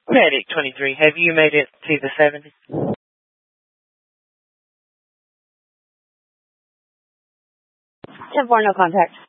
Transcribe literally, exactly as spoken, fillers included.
Medic twenty-three, have you made it to the seventy? ten four, no contact.